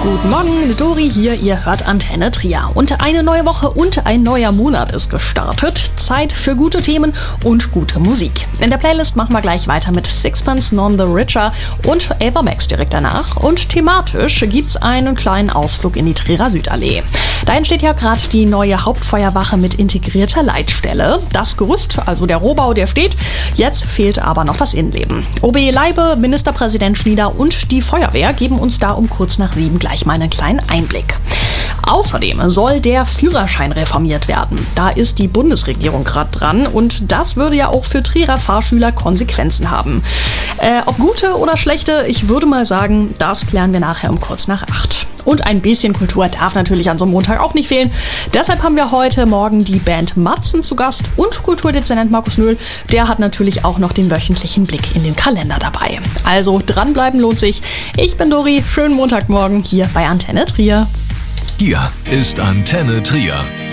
Guten Morgen, Dori hier, ihr hört Antenne Trier. Und eine neue Woche und ein neuer Monat ist gestartet. Zeit für gute Themen und gute Musik. In der Playlist machen wir gleich weiter mit Sixpence None the Richer und Ava Max direkt danach. Und thematisch gibt's einen kleinen Ausflug in die Trierer Südallee. Da entsteht ja gerade die neue Hauptfeuerwache mit integrierter Leitstelle. Das Gerüst, also der Rohbau, der steht. Jetzt fehlt aber noch das Innenleben. OB Leibe, Ministerpräsident Schnieder und die Feuerwehr geben uns da um kurz nach 7 gleich mal einen kleinen Einblick. Außerdem soll der Führerschein reformiert werden. Da ist die Bundesregierung gerade dran und das würde ja auch für Trierer Fahrschüler Konsequenzen haben. Ob gute oder schlechte, ich würde mal sagen, das klären wir nachher um kurz nach 8. Und ein bisschen Kultur darf natürlich an so einem Montag auch nicht fehlen. Deshalb haben wir heute Morgen die Band Matzen zu Gast und Kulturdezernent Markus Nöhl. Der hat natürlich auch noch den wöchentlichen Blick in den Kalender dabei. Also dranbleiben lohnt sich. Ich bin Dori, schönen Montagmorgen hier bei Antenne Trier. Hier ist Antenne Trier.